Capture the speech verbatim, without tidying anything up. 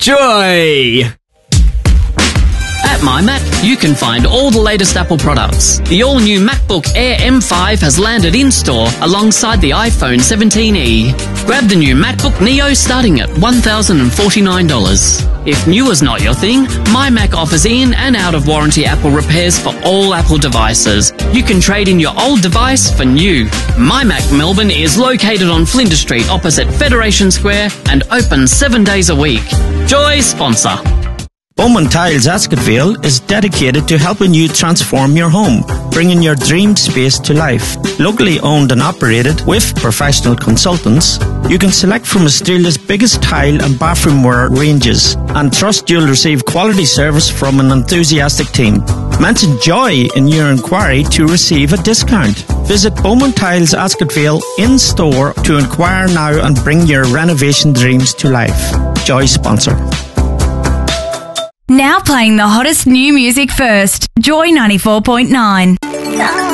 Joy! At MyMac, you can find all the latest Apple products. The all-new MacBook Air M five has landed in-store alongside the iPhone seventeen e. Grab the new MacBook Neo starting at one thousand forty-nine dollars. If new is not your thing, MyMac offers in and out-of-warranty Apple repairs for all Apple devices. You can trade in your old device for new. MyMac Melbourne is located on Flinders Street opposite Federation Square and open seven days a week. Joy sponsor. Bowman Tiles Ascottville is dedicated to helping you transform your home, bringing your dream space to life. Locally owned and operated with professional consultants, you can select from Australia's biggest tile and bathroomware ranges and trust you'll receive quality service from an enthusiastic team. Mention Joy in your inquiry to receive a discount. Visit Bowman Tiles Ascottville in store to inquire now and bring your renovation dreams to life. Joy sponsor. Now playing the hottest new music first. Joy ninety-four point nine.